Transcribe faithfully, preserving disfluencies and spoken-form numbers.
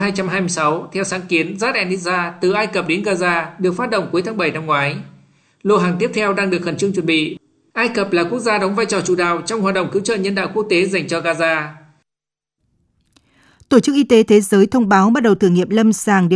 hai trăm hai mươi sáu theo sáng kiến Jad and Nizar từ Ai Cập đến Gaza được phát động cuối tháng bảy năm ngoái. Lô hàng tiếp theo đang được khẩn trương chuẩn bị. Ai Cập là quốc gia đóng vai trò chủ đạo trong hoạt động cứu trợ nhân đạo quốc tế dành cho Gaza. Tổ chức Y tế Thế giới thông báo bắt đầu thử nghiệm lâm sàng